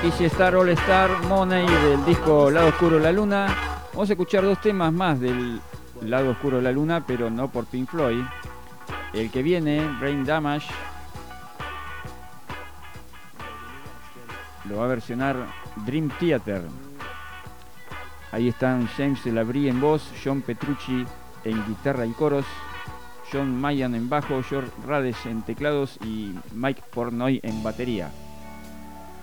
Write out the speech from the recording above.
Easy Star All Star Money del disco Lado Oscuro de la Luna. Vamos a escuchar dos temas más del Lado Oscuro de la Luna, pero no por Pink Floyd. El que viene, Brain Damage, lo va a versionar Dream Theater. Ahí están James Labrie en voz, John Petrucci en guitarra y coros, John Mayan en bajo, George Rades en teclados y Mike Portnoy en batería.